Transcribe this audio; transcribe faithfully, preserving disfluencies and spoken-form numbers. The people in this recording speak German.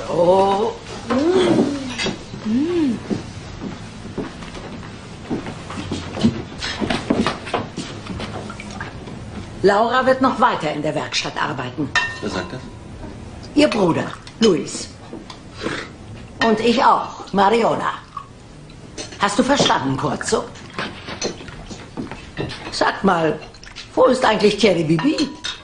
Oh. Mm. Laura wird noch weiter in der Werkstatt arbeiten. Wer sagt das? Ihr Bruder, Luis. Und ich auch, Mariona. Hast du verstanden, Corso? Sag mal, wo ist eigentlich Thierry Bibi?